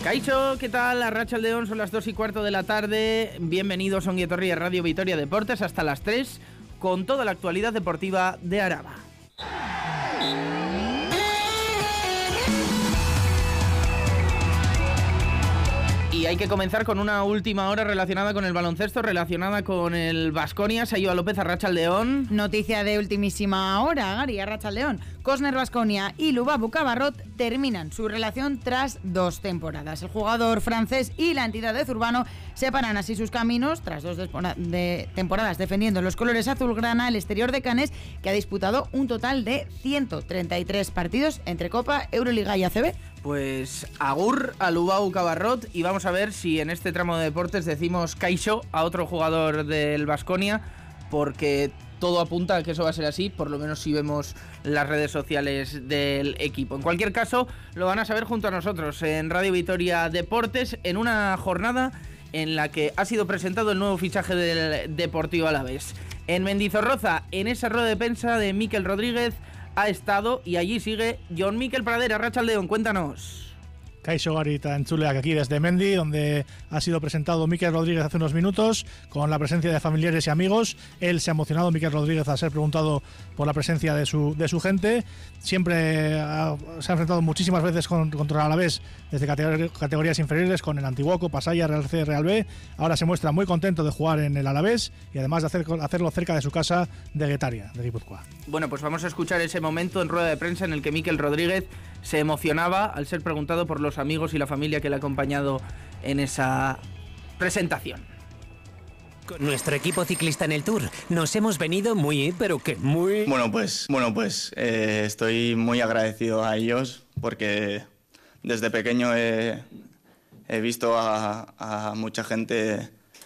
Kaixo, ¿qué tal? Arratsaldeon, son las 2:15 de la tarde. Bienvenidos a Ongi Etorri a Radio Vitoria Deportes hasta las 3 con toda la actualidad deportiva de Araba. Y hay que comenzar con una última hora relacionada con el baloncesto, relacionada con el Baskonia. Sayoa López, Arratsaldeon. Noticia de ultimísima hora, Gary, Arratsaldeon. Cosner Baskonia y Lubabu Cabarrot terminan su relación tras 2 temporadas. El jugador francés y la entidad de Zurbano separan así sus caminos tras 2 temporadas defendiendo los colores azulgrana el exterior de Cannes, que ha disputado un total de 133 partidos entre Copa, Euroliga y ACB. Pues agur a Lubabu Cabarrot, y vamos a ver si en este tramo de deportes decimos Kaixo a otro jugador del Baskonia, porque todo apunta a que eso va a ser así, por lo menos si vemos las redes sociales del equipo. En cualquier caso, lo van a saber junto a nosotros en Radio Vitoria Deportes, en una jornada en la que ha sido presentado el nuevo fichaje del Deportivo Alavés. En Mendizorroza, en esa rueda de prensa de Mikel Rodríguez, ha estado y allí sigue Jon Mikel Pradera. Arratsaldeon, cuéntanos. Kaixo Gary eta entzuleak aquí desde Mendi, donde ha sido presentado Mikel Rodríguez hace unos minutos, con la presencia de familiares y amigos. Él se ha emocionado, Mikel Rodríguez, al ser preguntado por la presencia de su gente. Siempre se ha enfrentado muchísimas veces contra el Alavés desde categorías inferiores, con el Antiguoco, Pasaya, Real C, Real B. Ahora se muestra muy contento de jugar en el Alavés y además de hacerlo cerca de su casa de Guetaria, de Guipúzcoa. Bueno, pues vamos a escuchar ese momento en rueda de prensa en el que Mikel Rodríguez se emocionaba al ser preguntado por los amigos y la familia que le ha acompañado en esa presentación. Con nuestro equipo ciclista en el Tour nos hemos venido muy Bueno, pues estoy muy agradecido a ellos, porque desde pequeño he visto a mucha gente.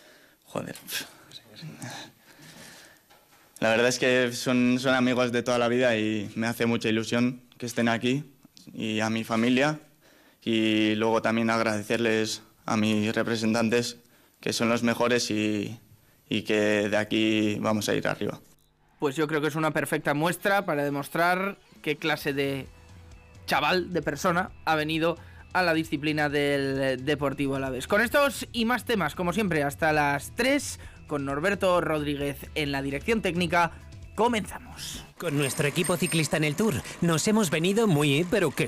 La verdad es que son amigos de toda la vida y me hace mucha ilusión que estén aquí, y a mi familia, y luego también agradecerles a mis representantes, que son los mejores y que de aquí vamos a ir arriba. Pues yo creo que es una perfecta muestra para demostrar qué clase de chaval, de persona, ha venido a la disciplina del Deportivo Alavés. Con estos y más temas, como siempre, hasta las 3, con Norberto Rodríguez en la dirección técnica, comenzamos. Con nuestro equipo ciclista en el Tour nos hemos venido muy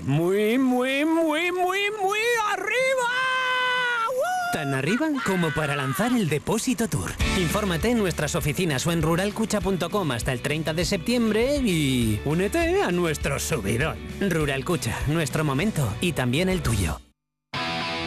arriba. Tan arriba como para lanzar el Depósito Tour. Infórmate en nuestras oficinas o en ruralcucha.com hasta el 30 de septiembre y únete a nuestro subidón. Ruralcucha, nuestro momento y también el tuyo.